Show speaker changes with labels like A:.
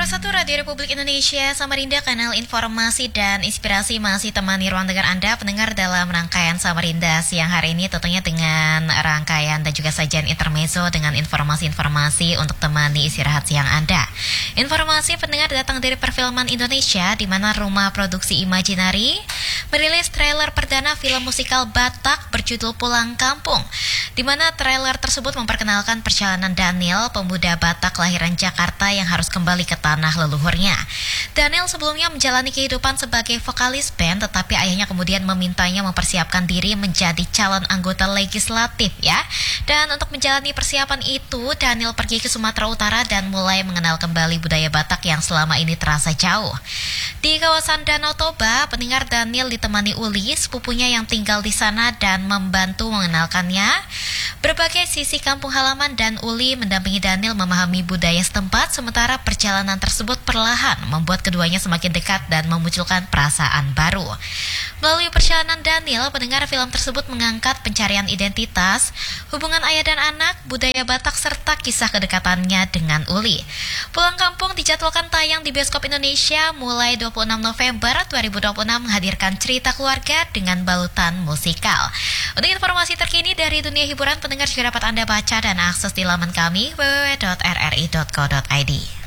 A: 101 Radio Republik Indonesia, Samarinda, kanal informasi dan inspirasi masih temani ruang dengar Anda pendengar dalam rangkaian Samarinda siang hari ini, tentunya dengan rangkaian dan juga sajian intermezzo dengan informasi-informasi untuk temani istirahat siang Anda. Informasi pendengar datang dari perfilman Indonesia, di mana Rumah Produksi Imajinari merilis trailer perdana film musikal Batak berjudul Pulang Kampung, di mana trailer tersebut memperkenalkan perjalanan Daniel, pemuda Batak kelahiran Jakarta yang harus kembali ke tanah leluhurnya. Daniel sebelumnya menjalani kehidupan sebagai vokalis band, tetapi ayahnya kemudian memintanya mempersiapkan diri menjadi calon anggota legislatif ya. Dan untuk menjalani persiapan itu, Daniel pergi ke Sumatera Utara dan mulai mengenal kembali budaya Batak yang selama ini terasa jauh. Di kawasan Danau Toba, pendengar, Daniel ditemani Uli, sepupunya yang tinggal di sana dan membantu mengenalkannya berbagai sisi kampung halaman, dan Uli mendampingi Daniel memahami budaya setempat, sementara perjalanan tersebut perlahan membuat keduanya semakin dekat dan memunculkan perasaan baru. Melalui perjalanan Daniel, pendengar, film tersebut mengangkat pencarian identitas, hubungan ayah dan anak, budaya Batak, serta kisah kedekatannya dengan Uli. Pulang Kampung dijadwalkan tayang di bioskop Indonesia mulai 26 November 2026, menghadirkan cerita keluarga dengan balutan musikal. Untuk informasi terkini dari dunia hiburan, pendengar juga dapat Anda baca dan akses di laman kami www.rri.co.id.